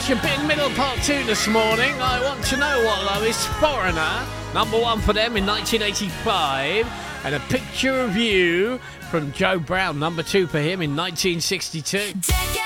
That's your Big Middle Part 2 this morning. I Want to Know What Love Is. Foreigner, number 1 for them in 1985. And A Picture of You from Joe Brown, number 2 for him in 1962.